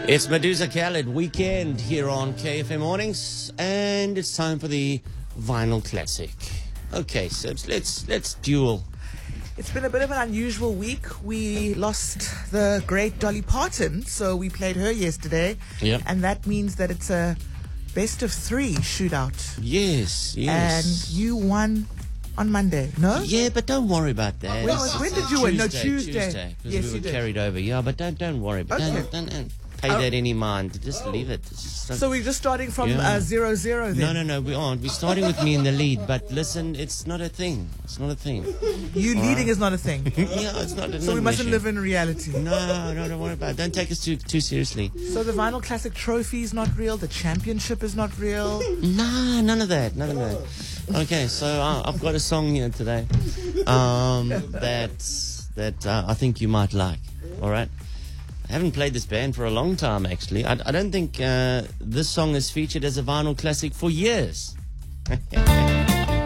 It's Medusa Khaled weekend here on KFM Mornings, and it's time for the vinyl classic. Okay, so let's duel. It's been a bit of an unusual week. We lost the great Dolly Parton, so we played her yesterday. Yep. And that means that it's a best of 3 shootout. Yes. And you won on Monday, no? Yeah, but don't worry about that. When did you win? No, Tuesday. Tuesday. Because Yes, we you were did. carried over. Yeah, but don't worry. But Okay. don't pay that any mind. Just leave it. So we're just starting from Yeah. 0-0 then? No, we aren't. We're starting with me in the lead, but listen, it's not a thing. It's not a thing. You leading is not a thing. Yeah, it's not. So we mustn't live in reality. No, don't worry about it. Don't take us too seriously. So the Vinyl Classic trophy is not real. The championship is not real. No, none of that. Okay, so I've got a song here today that I think you might like. All right. I haven't played this band for a long time, actually. I don't think this song is featured as a vinyl classic for years.